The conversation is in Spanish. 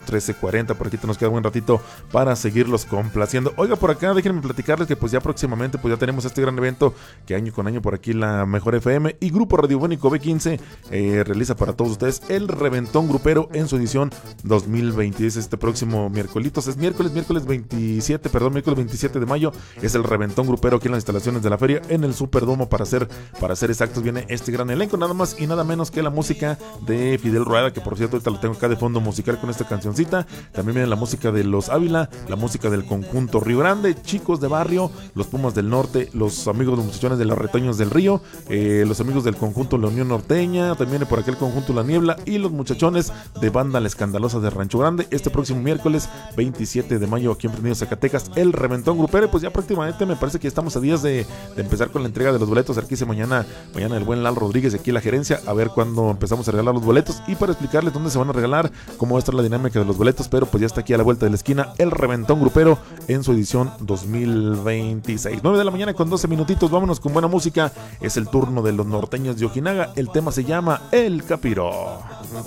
13:40. Por aquí nos queda un buen ratito para seguirlos complaciendo. Oiga, por acá déjenme platicarles que pues ya próximamente pues ya tenemos este gran evento que año con año por aquí la Mejor FM y Grupo Radiofónico B15 realiza para todos ustedes el Reventón Grupero en su edición 2020. Este próximo miércoles, es miércoles 27 de mayo, es el Reventón Grupero aquí en las instalaciones de la feria en el Superdomo. Para ser exactos, viene este gran elenco, nada más y nada menos que la música de Fidel Rueda, que por cierto ahorita lo tengo acá de fondo musical con esta cancioncita. También viene la música de Los Ávila, la música del conjunto Río Grande, Chicos de Barrio, los Pumas del Norte, los amigos de muchachones de los Retoños del Río, los amigos del conjunto La Unión Norteña, también viene por aquel conjunto La Niebla y los muchachones de Banda La Escandalosa de Rancho Grande. Este próximo miércoles 27 de mayo aquí en Prendido Zacatecas, el Reventón Grupero. Pues ya prácticamente me parece que estamos a días de empezar con la entrega de los boletos. Aquí dice mañana el buen Lal Rodríguez aquí la gerencia, a ver cuándo empezamos a regalar los boletos y para explicarles dónde se van a regalar, cómo va a estar la dinámica de los boletos. Pero pues ya está aquí a la vuelta de la esquina el Reventón Grupero en su edición 2026. 9 de la mañana con 12 minutitos. Vámonos con buena música. Es el turno de los norteños de Ojinaga. El tema se llama El Capiro.